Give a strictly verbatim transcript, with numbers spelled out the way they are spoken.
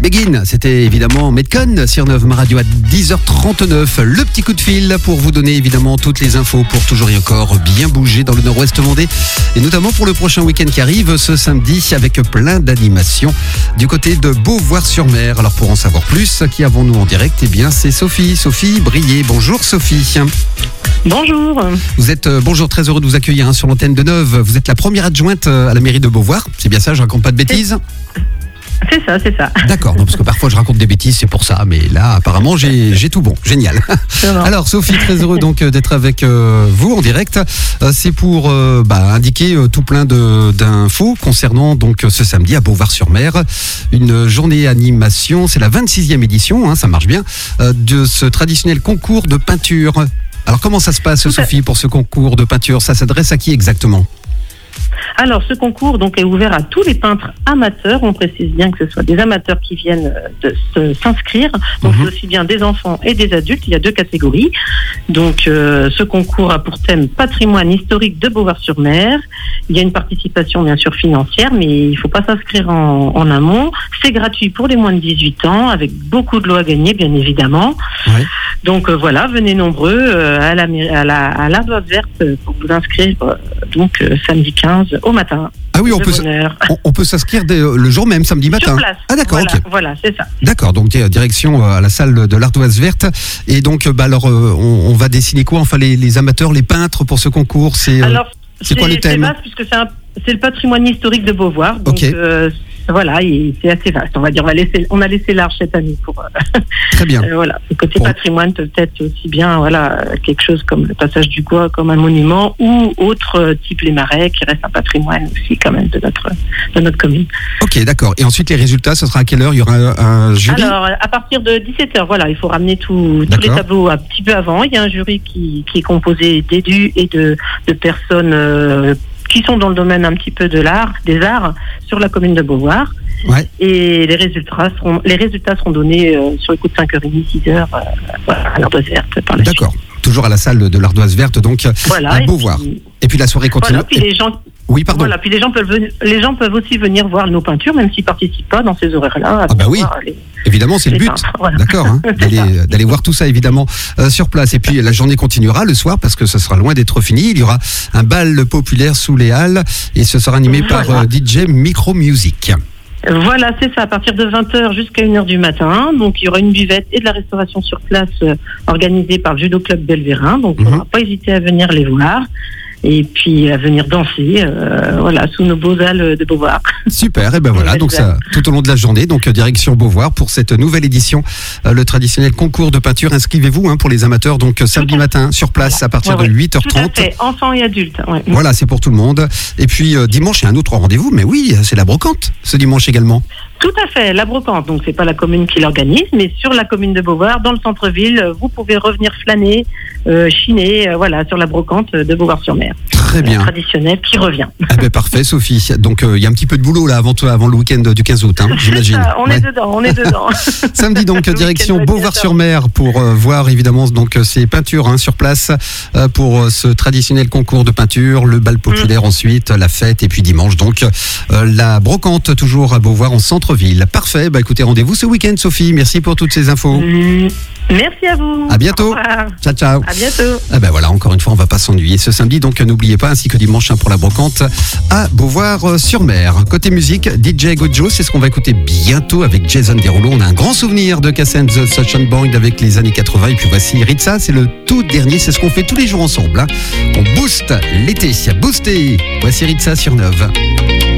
Begin, c'était évidemment Metcon sur neuf ma radio à dix heures trente-neuf. Le petit coup de fil pour vous donner évidemment toutes les infos pour toujours et encore bien bouger dans le nord-ouest vendée. Et notamment pour le prochain week-end qui arrive ce samedi avec plein d'animations du côté de Beauvoir-sur-Mer. Alors pour en savoir plus, qui avons-nous en direct? Eh bien c'est Sophie, Sophie Brier. Bonjour Sophie. Bonjour. Vous êtes, euh, bonjour, très heureux de vous accueillir hein, sur l'antenne de Neuve. Vous êtes la première adjointe euh, à la mairie de Beauvoir. C'est bien ça, je raconte pas de bêtises? C'est ça, c'est ça. D'accord, non, parce que parfois je raconte des bêtises, c'est pour ça. Mais là, apparemment, j'ai, j'ai tout bon. Génial. Alors, Sophie, très heureux donc d'être avec euh, vous en direct. Euh, c'est pour euh, bah, indiquer euh, tout plein de, d'infos concernant donc ce samedi à Beauvoir-sur-Mer. Une journée animation, c'est la vingt-sixième édition, hein, ça marche bien, euh, de ce traditionnel concours de peinture. Alors, comment ça se passe, Sophie, pour ce concours de peinture? Ça s'adresse à qui exactement? Alors, ce concours donc est ouvert à tous les peintres amateurs. On précise bien que ce soit des amateurs qui viennent de se, s'inscrire. Donc, mmh. c'est aussi bien des enfants et des adultes. Il y a deux catégories. Donc, euh, ce concours a pour thème patrimoine historique de Beauvoir-sur-Mer. Il y a une participation bien sûr financière, mais il ne faut pas s'inscrire en, en amont. C'est gratuit pour les moins de dix-huit ans, avec beaucoup de lots à gagner, bien évidemment. Ouais. Donc euh, voilà, venez nombreux euh, à la à la à l'Ardoise Verte pour vous inscrire euh, donc euh, samedi quinze au matin. Ah oui, on peut, on, on peut s'inscrire dès, le jour même, samedi matin. Sur place. Ah d'accord, voilà, ok. Voilà, c'est ça. D'accord, donc direction à la salle de l'Ardoise Verte. Et donc, bah alors, on, on va dessiner quoi? Enfin, les, les amateurs, les peintres pour ce concours, c'est, alors, c'est, c'est quoi le thème? C'est vaste puisque c'est, un, c'est le patrimoine historique de Beauvoir. Donc, okay. euh, voilà, et c'est assez vaste. On va dire, on, va laisser, on a laissé large cette année pour. Euh, Très bien. Euh, voilà, le côté bon. patrimoine peut être aussi bien, voilà, quelque chose comme le passage du Gois, comme un monument, ou autre euh, type les Marais, qui reste un patrimoine aussi quand même de notre de notre commune. Ok, d'accord. Et ensuite les résultats, ce sera à quelle heure? Il y aura un, un jury? Alors à partir de dix-sept heures, voilà, il faut ramener tout, tous les tableaux un petit peu avant. Il y a un jury qui qui est composé d'élus et de de personnes. Euh, qui sont dans le domaine un petit peu de l'art, des arts, sur la commune de Beauvoir. Ouais. Et les résultats seront, les résultats seront donnés euh, sur le coup de cinq heures trente, six heures, euh, voilà, à l'Ardoise Verte par la D'accord. suite. Toujours à la salle de l'Ardoise Verte, donc voilà, à Beauvoir. Et puis, et puis la soirée continue. Voilà, puis les gens, oui, pardon. Voilà, puis les gens peuvent venir, les gens peuvent aussi venir voir nos peintures, même s'ils participent pas dans ces horaires-là. Ah bah oui. Les, évidemment, c'est le but. Peintres, voilà. D'accord, hein, d'aller, d'aller voir tout ça évidemment euh, sur place. Et puis la journée continuera le soir parce que ce sera loin d'être fini. Il y aura un bal populaire sous les halles et ce sera animé voilà. par euh, D J Micro Music. Voilà, c'est ça, à partir de vingt heures jusqu'à une heure du matin. Donc, il y aura une buvette et de la restauration sur place euh, organisée par le Judo Club Belvérin. Donc, il ne faudra pas hésiter à venir les voir et puis à venir danser, euh, voilà, sous nos beaux halles de Beauvoir. Super, et ben voilà, donc ça, tout au long de la journée, donc direction Beauvoir pour cette nouvelle édition, euh, le traditionnel concours de peinture. Inscrivez-vous hein, pour les amateurs, donc samedi matin sur place à partir ouais, de huit heures trente. Tout à fait, enfants et adultes. Ouais. Voilà, c'est pour tout le monde. Et puis euh, dimanche, il y a un autre rendez-vous, mais oui, c'est la brocante ce dimanche également. Tout à fait, la brocante. Donc, c'est pas la commune qui l'organise, mais sur la commune de Beauvoir, dans le centre-ville, vous pouvez revenir flâner, euh, chiner, euh, voilà, sur la brocante de Beauvoir-sur-Mer. Très bien. Euh, traditionnelle qui revient. Ah ben parfait, Sophie. Donc, il euh, y a un petit peu de boulot là avant, avant le week-end du quinze août, hein, j'imagine. Ça, on ouais. est dedans, on est dedans. Samedi, donc, direction Beauvoir-sur-Mer pour euh, voir évidemment donc ces peintures hein, sur place euh, pour euh, ce traditionnel concours de peinture, le bal populaire mmh. ensuite, la fête et puis dimanche donc euh, la brocante toujours à Beauvoir en centre ville. Parfait, bah écoutez, rendez-vous ce week-end Sophie, merci pour toutes ces infos. Mmh. Merci à vous. À bientôt. Ciao, ciao. À bientôt. Ah ben voilà, encore une fois, on va pas s'ennuyer ce samedi, donc n'oubliez pas, ainsi que dimanche hein, pour la brocante à Beauvoir-sur-Mer. Côté musique, D J Gojo, c'est ce qu'on va écouter bientôt avec Jason Derulo. On a un grand souvenir de Cass and the Sunshine Band avec les années quatre-vingts, et puis voici Ritza, c'est le tout dernier, c'est ce qu'on fait tous les jours ensemble. Hein. On booste l'été, boosté. Voici Ritza sur Neuve.